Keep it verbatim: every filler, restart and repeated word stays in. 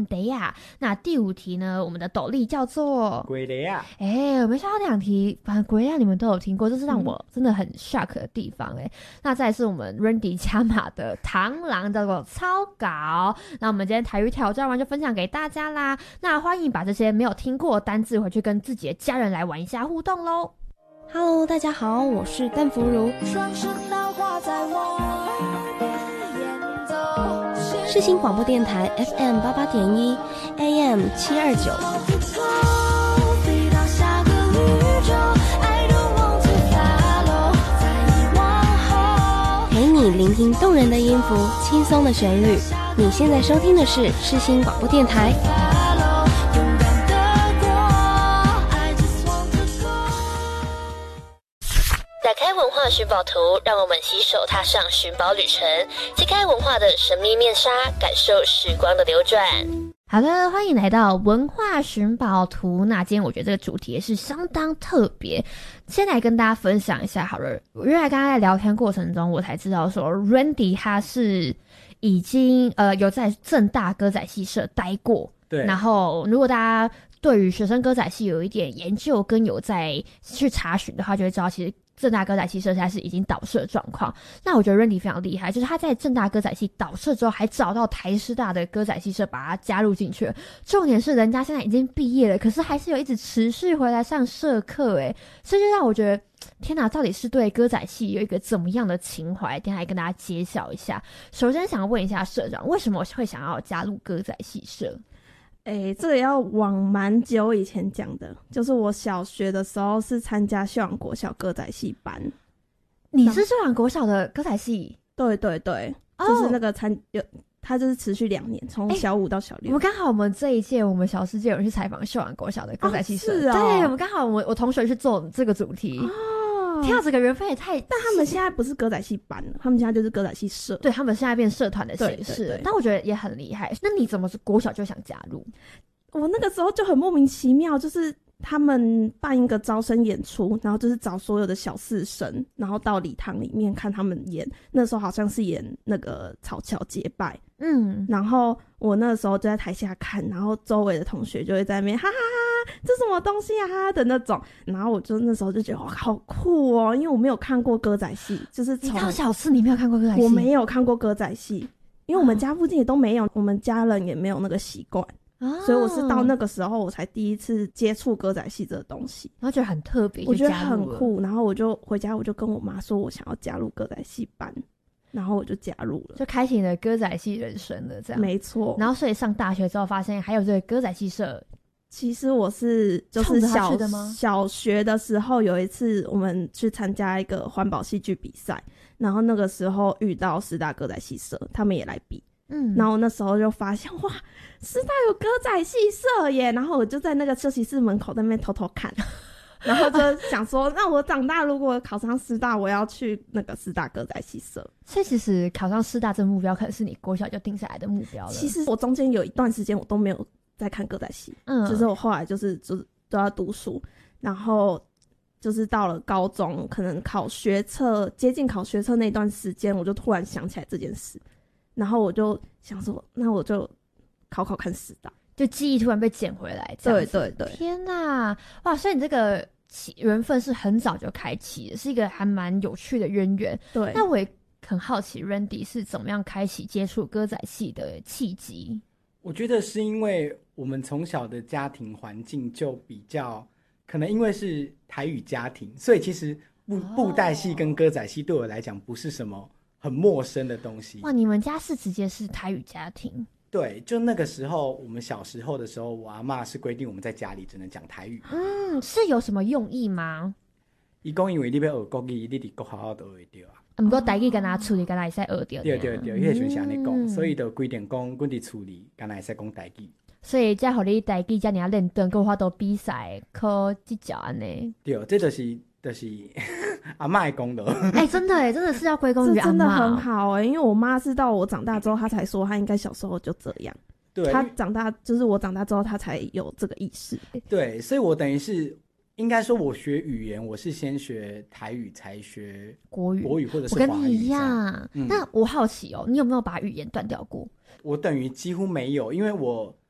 汉德亚。那第五题呢，我们的斗笠叫做鬼雷啊。 哎、欸，我没想到两题，反正鬼雷你们都有听过，这是让我真的很 shock 的地方哎、欸。那再来是我们 Randy 加码的螳螂叫做草稿。那我们今天台语挑战完就分享给大家啦。那欢迎把这些没有听过的单字回去跟自己的家人来玩一下互动咯。 Hello， 大家好，我是邓福如。 双声浪花在我耳边演奏， 世新广播电台 F M 八八点一 A M 七二九。 飞到下个宇宙 I don't want to follow， 在遗忘后陪你聆听动人的音符，轻松的旋律。你现在收听的是世新广播电台。 打开文化寻宝图，让我们携手踏上寻宝旅程，揭开文化的神秘面纱，感受时光的流转。 好的，欢迎来到文化寻宝图。那今天我觉得这个主题也是相当特别，先来跟大家分享一下好了。因为刚刚在聊天过程中，我才知道说 Randy 他是已经呃有在政大歌仔戏社待过， 对。 然后如果大家对于学生歌仔戏有一点研究跟有在去查询的话，就会知道其实政大歌仔戏社现在是已经倒社状况。那我觉得 Randy 非常厉害，就是他在政大歌仔戏倒社之后，还找到台师大的歌仔戏社把他加入进去了。重点是人家现在已经毕业了，可是还是有一直持续回来上社课诶，所以就让我觉得天哪，到底是对歌仔戏有一个怎么样的情怀？等一下来跟大家揭晓一下。首先想问一下社长，为什么会想要加入歌仔戏社？ 诶，这个要往蛮久以前讲的，就是我小学的时候是参加秀朗国小歌仔戏班。 你是秀朗国小的歌仔戏？ 对对对，哦、就是那个参有，他就是持续两年，从小五到小六。 我们刚好我们这一届，我们小世界有人去采访秀朗国小的歌仔戏社， 哦是哦、 对，我们刚好我我同学去做这个主题。哦，天啊，这个缘分也太…… 但他们现在不是歌仔戏班了，他们现在就是歌仔戏社。 对，他们现在变社团的形式， 对对对， 但我觉得也很厉害。那你怎么是国小就想加入？ 我那个时候就很莫名其妙，就是他们办一个招生演出，然后就是找所有的小四生，然后到礼堂里面看他们演。那时候好像是演那个草桥结拜，嗯，然后我那时候就在台下看，然后周围的同学就会在那边哈哈哈，这什么东西啊哈的那种，然后我就那时候就觉得哇好酷哦，因为我没有看过歌仔戏，就是从你到小四你没有看过歌仔戏？ 我没有看过歌仔戏，因为我们家附近也都没有，我们家人也没有那个习惯。Oh. 所以我是到那个时候我才第一次接触歌仔戏这个东西， 然后觉得很特别， 我觉得很酷，然后我就回家我就跟我妈说我想要加入歌仔戏班，然后我就加入了， 就开启了歌仔戏人生了这样。 没错。 然后所以上大学之后发现还有这个歌仔戏社。 其实我是就是小小学的时候有一次我们去参加一个环保戏剧比赛，然后那个时候遇到师大歌仔戏社，他们也来比。嗯，然后那时候就发现哇，师大有歌仔戏社耶，然后我就在那个休息室门口在那边偷偷看，然后就想说，那我长大如果考上师大，我要去那个师大歌仔戏社。 所以其实考上师大这个目标，可能是你国小就定下来的目标了。 其实我中间有一段时间我都没有在看歌仔戏，嗯，就是我后来就是就是都要读书，然后就是到了高中，可能考学测接近考学测那段时间，我就突然想起来这件事。然后我就想说，那我就考考看师大， 就记忆突然被捡回来。对对对， 天哪，哇！所以你这个缘分是很早就开启的，是一个还蛮有趣的渊源。 对， 那我也很好奇 ，Randy 是怎么样开启接触歌仔戏的契机？ 我觉得是因为我们从小的家庭环境就比较，可能因为是台语家庭，所以其实布布袋戏跟歌仔戏对我来讲不是什么很陌生的东西。 哇，你们家是直接是台语家庭？ 对，就那个时候我们小时候的时候，我阿嬷是规定我们在家里只能讲台语。 嗯，是有什么用意吗？ 他说因为你要学国语，你在国校都会对啊。 不过台语跟他处理，跟他会使学到。 对对对，那时候是这样讲，所以就规定讲，我们在处理，跟他会使讲台语。 所以才让你台语这么认真，跟我都比赛考这脚安呢。 对，这就是就是阿嬷的功劳。 哎、欸，真的哎，真的是要归功于阿嬷， 真的很好哎，因为我妈是到我长大之后，她才说她应该小时候就这样。对，她长大就是我长大之后，她才有这个意识。 对，所以我等于是应该说，我学语言，我是先学台语，才学国语，国语或者是华语。 我跟你一样。嗯、那我好奇哦，你有没有把语言断掉过？ 我等于几乎没有，因为我